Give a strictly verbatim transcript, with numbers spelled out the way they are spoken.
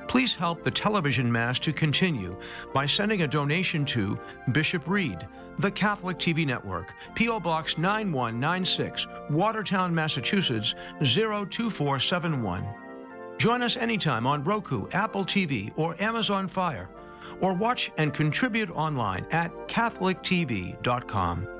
Please help the television Mass to continue by sending a donation to Bishop Reed, the Catholic T V Network, P O Box nine one nine six, Watertown, Massachusetts zero two four seven one. Join us anytime on Roku, Apple T V, or Amazon Fire, or watch and contribute online at catholic t v dot com.